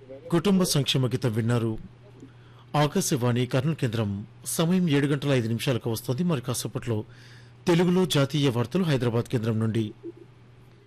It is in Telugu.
కుటుంబ సంక్షేమ గీతం విన్నారు. ఆకాశవాణి కర్నూలు కేంద్రం. సమయం 7 గంటల 5 నిమిషాలకు వస్తుంది. మరి కాసేపట్లో తెలుగులో జాతీయ వార్తలు హైదరాబాద్ కేంద్రం నుండి.